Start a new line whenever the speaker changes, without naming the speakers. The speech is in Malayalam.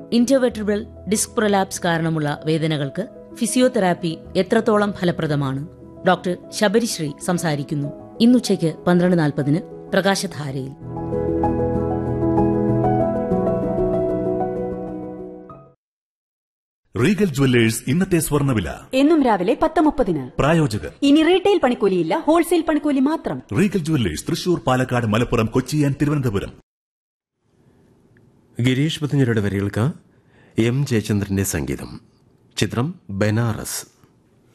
ഇന്റർവെർട്ടിബ്രൽ ഡിസ്ക് പ്രൊലാപ്സ് കാരണമുള്ള വേദനകൾക്ക് ഫിസിയോതെറാപ്പി എത്രത്തോളം ഫലപ്രദമാണ്? ഡോക്ടർ ശബരിശ്രീ സംസാരിക്കുന്നു. ഇന്നുച്ചയ്ക്ക് 12:40 പ്രകാശധാരയിൽ.
റീഗൽ ജുവല്ലേഴ്സ് ഇന്നത്തെ സ്വർണ്ണവില
എന്നും രാവിലെ 10:30.
പ്രായോജകർ.
ഇനി റീറ്റെയിൽ പണിക്കൂലിയില്ല, ഹോൾസെയിൽ പണിക്കൂലി മാത്രം.
Regal jewellers Thrissur, Palakkad, Malappuram, Kochi and Thiruvananthapuram.
Girish പുത്തഞ്ചേരിയുടെ വരികൾക്ക് എം ജയചന്ദ്രന്റെ സംഗീതം. ചിത്രം ബനാറസ്.